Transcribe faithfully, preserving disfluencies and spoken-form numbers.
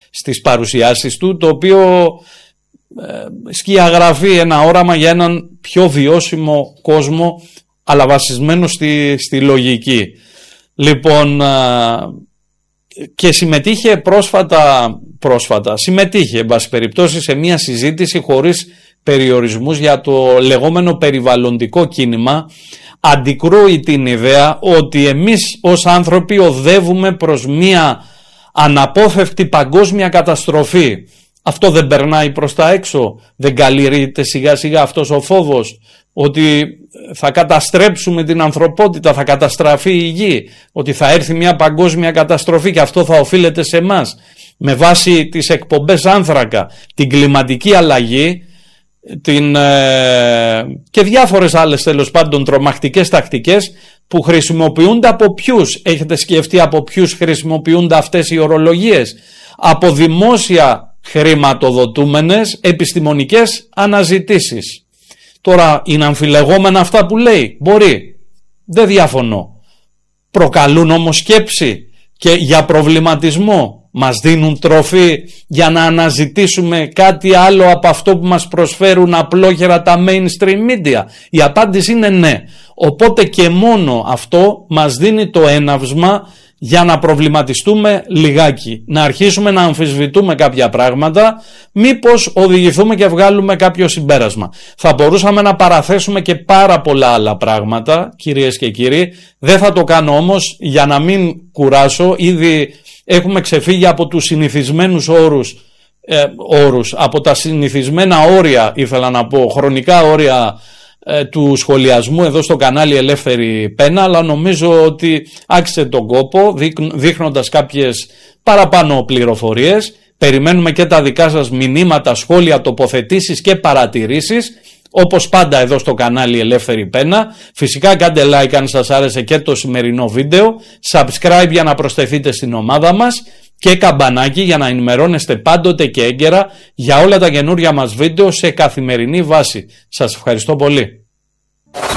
στις παρουσιάσεις του, το οποίο ε, σκιαγραφεί ένα όραμα για έναν πιο βιώσιμο κόσμο, αλλά βασισμένο στη, στη λογική. Λοιπόν, και συμμετείχε πρόσφατα, πρόσφατα, συμμετείχε εν πάση περιπτώσει σε μια συζήτηση χωρίς περιορισμούς για το λεγόμενο περιβαλλοντικό κίνημα. Αντικρούει την ιδέα ότι εμείς ως άνθρωποι οδεύουμε προς μια αναπόφευκτη παγκόσμια καταστροφή. Αυτό δεν περνάει προς τα έξω, δεν καλλιεργείται σιγά σιγά αυτός ο φόβος ότι θα καταστρέψουμε την ανθρωπότητα, θα καταστραφεί η γη, ότι θα έρθει μια παγκόσμια καταστροφή και αυτό θα οφείλεται σε εμάς, με βάση τις εκπομπές άνθρακα, την κλιματική αλλαγή, την, ε, και διάφορες άλλες τέλος πάντων τρομακτικές τακτικές που χρησιμοποιούνται από ποιους? Έχετε σκεφτεί από ποιους χρησιμοποιούνται αυτές οι ορολογίες? Από δημόσια χρηματοδοτούμενες επιστημονικές αναζητήσεις. Τώρα είναι αμφιλεγόμενα αυτά που λέει? Μπορεί, δεν διαφωνώ. Προκαλούν όμως σκέψη και για προβληματισμό. Μας δίνουν τροφή για να αναζητήσουμε κάτι άλλο από αυτό που μας προσφέρουν απλόχερα τα mainstream media? Η απάντηση είναι ναι. Οπότε και μόνο αυτό μας δίνει το έναυσμα για να προβληματιστούμε λιγάκι, να αρχίσουμε να αμφισβητούμε κάποια πράγματα, μήπως οδηγηθούμε και βγάλουμε κάποιο συμπέρασμα. Θα μπορούσαμε να παραθέσουμε και πάρα πολλά άλλα πράγματα, κυρίες και κύριοι, δεν θα το κάνω όμως για να μην κουράσω. Ήδη έχουμε ξεφύγει από τους συνηθισμένους όρους, ε, όρους, από τα συνηθισμένα όρια, ήθελα να πω, χρονικά όρια ε, του σχολιασμού εδώ στο κανάλι Ελεύθερη Πένα, αλλά νομίζω ότι άξιζε τον κόπο δείχνοντας κάποιες παραπάνω πληροφορίες. Περιμένουμε και τα δικά σας μηνύματα, σχόλια, τοποθετήσεις και παρατηρήσεις, όπως πάντα εδώ στο κανάλι Ελεύθερη Πένα. Φυσικά κάντε like αν σας άρεσε και το σημερινό βίντεο, subscribe για να προσθεθείτε στην ομάδα μας και καμπανάκι για να ενημερώνεστε πάντοτε και έγκαιρα για όλα τα καινούργια μας βίντεο σε καθημερινή βάση. Σας ευχαριστώ πολύ.